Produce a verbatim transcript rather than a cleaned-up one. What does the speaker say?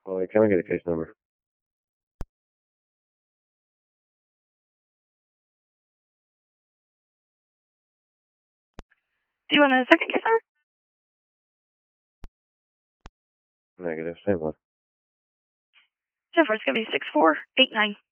Well, can I get a case number? Do you want a second case number? Negative, same one. Jennifer, it's going to be six four eight nine.